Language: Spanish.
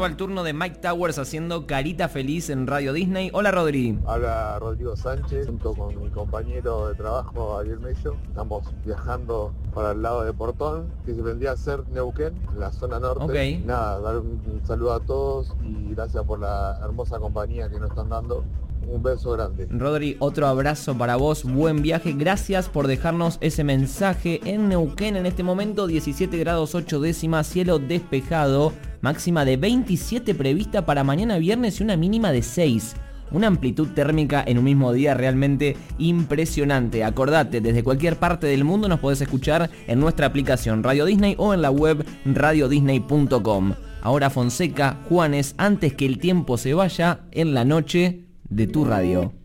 llegaba el turno de Mike Towers haciendo Carita Feliz en Radio Disney. Hola, Rodri. Habla Rodrigo Sánchez, junto con mi compañero de trabajo, Ariel Mello. Estamos viajando para el lado de Portón, que se vendría a ser Neuquén, en la zona norte. Ok. Nada, dar un saludo a todos y gracias por la hermosa compañía que nos están dando. Un beso grande. Rodri, otro abrazo para vos, buen viaje, gracias por dejarnos ese mensaje. En Neuquén en este momento 17 grados 8 décimas, cielo despejado, máxima de 27 prevista para mañana viernes y una mínima de 6. Una amplitud térmica en un mismo día realmente impresionante. Acordate, desde cualquier parte del mundo nos podés escuchar en nuestra aplicación Radio Disney o en la web radiodisney.com. Ahora Fonseca, Juanes, antes que el tiempo se vaya, en la noche de tu radio.